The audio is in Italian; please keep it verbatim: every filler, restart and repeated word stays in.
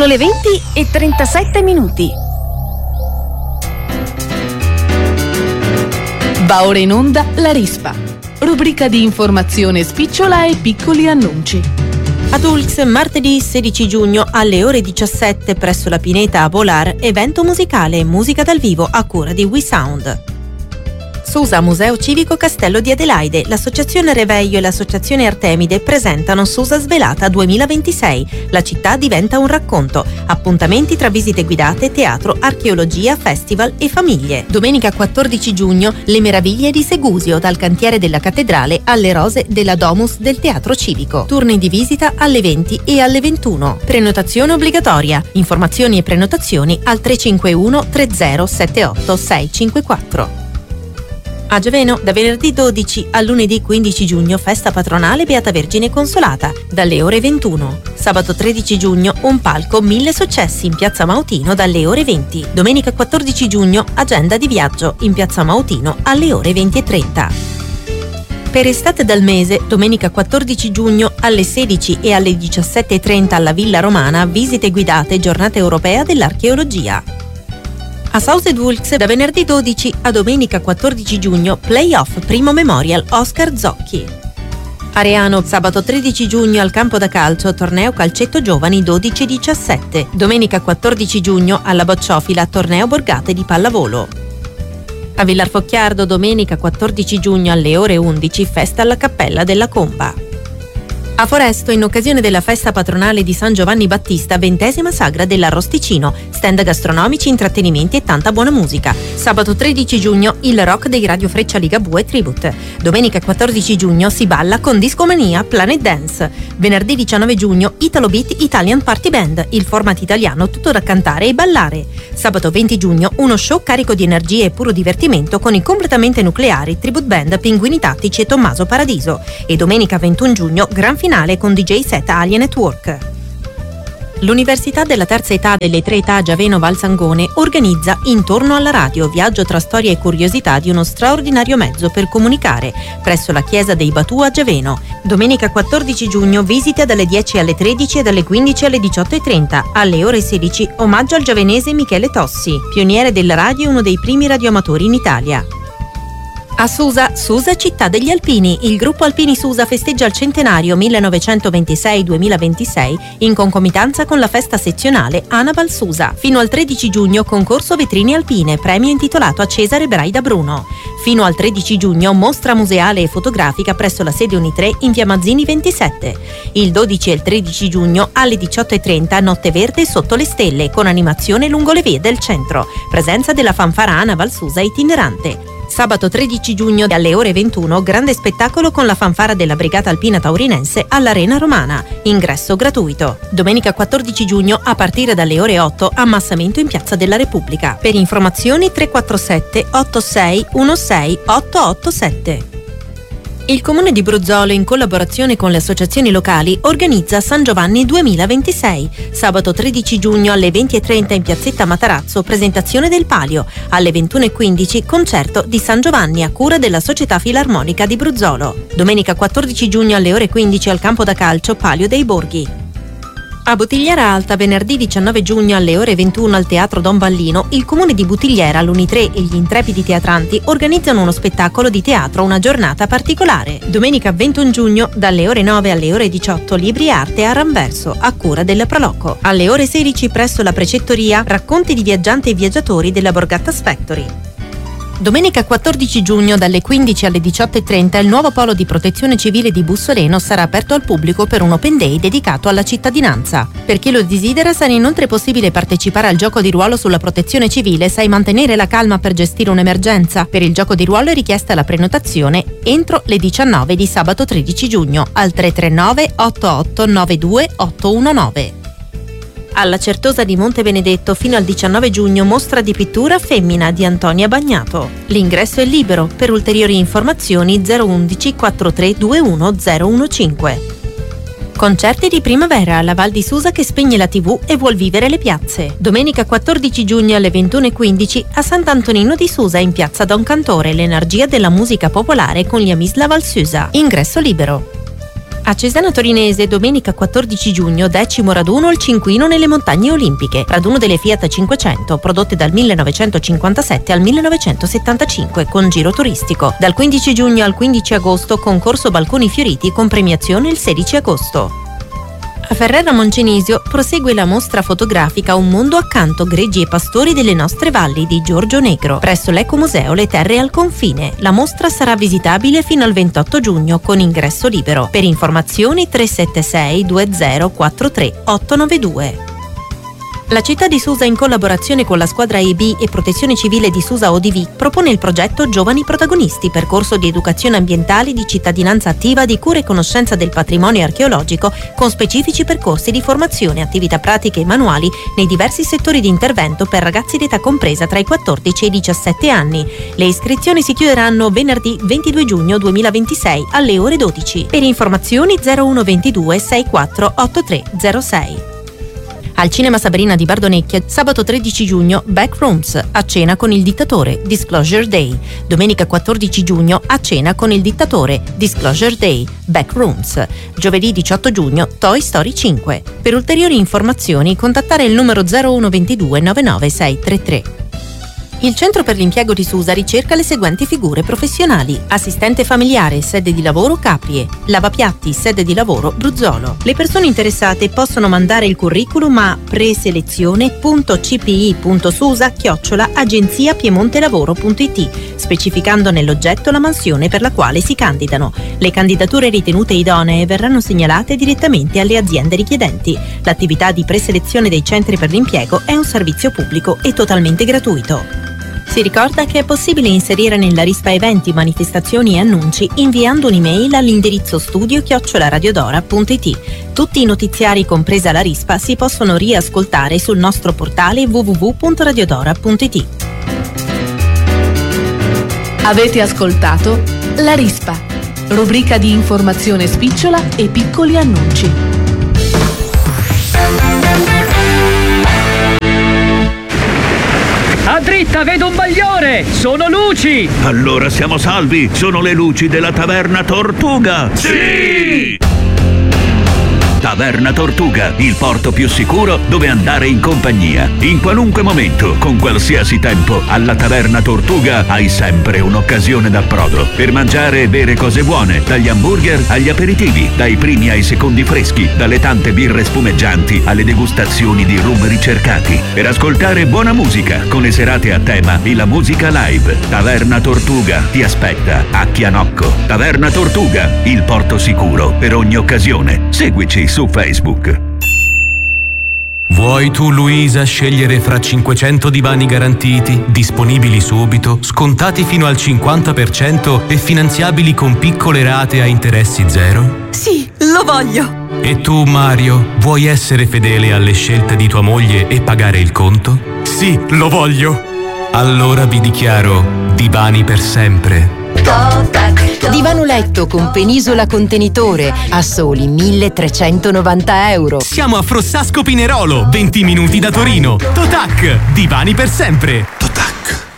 le venti e trentasette minuti. Va ora in onda La Rispa, rubrica di informazione spicciola e piccoli annunci. Ad Ulx, martedì sedici giugno alle ore diciassette presso la Pineta a Bolar, evento musicale e musica dal vivo a cura di We Sound. Susa Museo Civico Castello di Adelaide, l'Associazione Reveglio e l'Associazione Artemide presentano Susa Svelata duemilaventisei. La città diventa un racconto. Appuntamenti tra visite guidate, teatro, archeologia, festival e famiglie. Domenica quattordici giugno, Le meraviglie di Segusio, dal cantiere della cattedrale alle rose della Domus del Teatro Civico. Turni di visita alle venti e alle ventuno. Prenotazione obbligatoria. Informazioni e prenotazioni al tre cinque uno tre zero sette otto sei cinque quattro. A Giaveno, da venerdì dodici a lunedì quindici giugno, festa patronale Beata Vergine Consolata, dalle ore ventuno. Sabato tredici giugno, un palco Mille Successi in Piazza Mautino dalle ore venti. Domenica quattordici giugno, agenda di viaggio in Piazza Mautino alle ore venti e trenta. Per Estate dal Mese, domenica quattordici giugno alle sedici e alle diciassette e trenta alla Villa Romana, visite guidate, giornata europea dell'archeologia. A South Wulks, da venerdì dodici a domenica quattordici giugno, Playoff Primo Memorial Oscar Zocchi. Areano, sabato tredici giugno al campo da calcio, torneo calcetto giovani dodici diciassette. Domenica quattordici giugno alla Bocciofila, torneo borgate di pallavolo. A Villar Focchiardo, domenica quattordici giugno alle ore undici, festa alla Cappella della Comba. A Foresto, in occasione della festa patronale di San Giovanni Battista, ventesima sagra dell'Arrosticino, stand gastronomici, intrattenimenti e tanta buona musica. Sabato tredici giugno, il rock dei Radio Freccia Ligabue Tribute. Domenica quattordici giugno si balla con Discomania Planet Dance. Venerdì diciannove giugno, Italo Beat Italian Party Band, il format italiano tutto da cantare e ballare. Sabato venti giugno, uno show carico di energie e puro divertimento con i completamente nucleari Tribute Band Pinguini Tattici e Tommaso Paradiso. E domenica ventuno giugno, gran finale con D J set Alien Network. L'Università della Terza Età delle Tre Età Giaveno Valsangone organizza Intorno alla radio, viaggio tra storia e curiosità di uno straordinario mezzo per comunicare, presso la Chiesa dei Batù a Giaveno. Domenica quattordici giugno, visite dalle dieci alle tredici e dalle quindici alle diciotto e trenta. Alle ore sedici, omaggio al giavenese Michele Tossi, pioniere della radio e uno dei primi radioamatori in Italia. A Susa, Susa Città degli Alpini, il gruppo Alpini Susa festeggia il centenario millenovecentoventisei duemilaventisei in concomitanza con la festa sezionale Anaval Susa. Fino al tredici giugno concorso vetrine alpine, premio intitolato a Cesare Braida Bruno. Fino al tredici giugno mostra museale e fotografica presso la sede Unitre in via Mazzini ventisette. Il dodici e il tredici giugno alle diciotto e trenta Notte Verde sotto le stelle con animazione lungo le vie del centro. Presenza della fanfara Anaval Susa itinerante. Sabato tredici giugno alle ore ventuno, grande spettacolo con la fanfara della Brigata Alpina Taurinense all'Arena Romana. Ingresso gratuito. Domenica quattordici giugno a partire dalle ore otto, ammassamento in Piazza della Repubblica. Per informazioni tre quattro sette otto sei uno sei otto otto sette. Il Comune di Bruzzolo, in collaborazione con le associazioni locali, organizza San Giovanni duemilaventisei. Sabato tredici giugno alle venti e trenta in Piazzetta Matarazzo, presentazione del Palio. Alle ventuno e quindici, concerto di San Giovanni a cura della Società Filarmonica di Bruzzolo. Domenica quattordici giugno alle ore quindici al campo da calcio Palio dei Borghi. A Buttigliera Alta, venerdì diciannove giugno alle ore ventuno al Teatro Don Ballino, il Comune di Buttigliera, l'Unitre e gli Intrepidi Teatranti organizzano uno spettacolo di teatro, una giornata particolare. Domenica ventuno giugno, dalle ore nove alle ore diciotto, Libri e Arte a Ranverso, a cura del Proloco. Alle ore sedici, presso la Precettoria, racconti di viaggianti e viaggiatori della Borgattas Factory. Domenica quattordici giugno dalle quindici alle diciotto e trenta il nuovo polo di protezione civile di Bussoleno sarà aperto al pubblico per un open day dedicato alla cittadinanza. Per chi lo desidera sarà inoltre possibile partecipare al gioco di ruolo sulla protezione civile. Sai mantenere la calma per gestire un'emergenza? Per il gioco di ruolo è richiesta la prenotazione entro le diciannove di sabato tredici giugno al tre tre nove otto otto nove due otto uno nove. Alla Certosa di Monte Benedetto fino al diciannove giugno mostra di pittura Femmina di Antonia Bagnato. L'ingresso è libero. Per ulteriori informazioni zero undici quarantatré ventuno zero quindici. Concerti di primavera alla Val di Susa che spegne la tivù e vuol vivere le piazze. Domenica quattordici giugno alle ventuno e quindici a Sant'Antonino di Susa in piazza Don Cantore, l'energia della musica popolare con gli Amis La Val Susa. Ingresso libero. A Cesena Torinese, domenica quattordici giugno, decimo raduno al Cinquino nelle Montagne Olimpiche. Raduno delle Fiat cinquecento, prodotte dal millenovecentocinquantasette al millenovecentosettantacinque, con giro turistico. Dal quindici giugno al quindici agosto, concorso Balconi Fioriti con premiazione il sedici agosto. A Ferrara Moncenisio prosegue la mostra fotografica Un mondo accanto, greggi e pastori delle nostre valli di Giorgio Negro, presso l'Ecomuseo Le Terre al Confine. La mostra sarà visitabile fino al ventotto giugno con ingresso libero. Per informazioni tre sette sei due zero quattro tre otto nove due. La città di Susa, in collaborazione con la squadra E B e Protezione Civile di Susa O D V, propone il progetto Giovani Protagonisti, percorso di educazione ambientale, di cittadinanza attiva, di cura e conoscenza del patrimonio archeologico, con specifici percorsi di formazione, attività pratiche e manuali nei diversi settori di intervento per ragazzi d'età compresa tra i quattordici e i diciassette anni. Le iscrizioni si chiuderanno venerdì ventidue giugno duemilaventisei alle ore dodici. Per informazioni zero uno ventidue sessantaquattro ottantatré zero sei. Al Cinema Sabrina di Bardonecchia, sabato tredici giugno, Backrooms, a cena con il dittatore, Disclosure Day. Domenica quattordici giugno, a cena con il dittatore, Disclosure Day, Backrooms. Giovedì diciotto giugno, Toy Story cinque. Per ulteriori informazioni, contattare il numero zero uno ventidue novantanove sei trentatré. Il Centro per l'Impiego di Susa ricerca le seguenti figure professionali: assistente familiare, sede di lavoro Caprie, lavapiatti, sede di lavoro Bruzzolo. Le persone interessate possono mandare il curriculum a preselezione punto c p i punto susa chiocciola agenzia piemontelavoro punto i t, specificando nell'oggetto la mansione per la quale si candidano. Le candidature ritenute idonee verranno segnalate direttamente alle aziende richiedenti. L'attività di preselezione dei centri per l'impiego è un servizio pubblico e totalmente gratuito. Si ricorda che è possibile inserire nella rispa eventi, manifestazioni e annunci inviando un'email all'indirizzo studio chiocciola radiodora punto i t. Tutti i notiziari, compresa la rispa, si possono riascoltare sul nostro portale w w w punto radiodora punto i t. Avete ascoltato La Rispa, rubrica di informazione spicciola e piccoli annunci. A dritta vedo un bagliore! Sono luci! Allora siamo salvi! Sono le luci della Taverna Tortuga! Sì! Taverna Tortuga, il porto più sicuro dove andare in compagnia. In qualunque momento, con qualsiasi tempo, alla Taverna Tortuga hai sempre un'occasione d'approdo per mangiare e bere cose buone, dagli hamburger agli aperitivi, dai primi ai secondi freschi, dalle tante birre spumeggianti alle degustazioni di rum ricercati, per ascoltare buona musica con le serate a tema e la musica live. Taverna Tortuga ti aspetta a Chianocco. Taverna Tortuga, il porto sicuro per ogni occasione. Seguici su Facebook. Vuoi tu, Luisa, scegliere fra cinquecento divani garantiti, disponibili subito, scontati fino al cinquanta per cento e finanziabili con piccole rate a interessi zero? Sì, lo voglio! E tu, Mario, vuoi essere fedele alle scelte di tua moglie e pagare il conto? Sì, lo voglio! Allora vi dichiaro divani per sempre. Divano letto con penisola contenitore a soli milletrecentonovanta euro. Siamo a Frossasco Pinerolo, venti minuti da Torino. Totac, divani per sempre. Totac.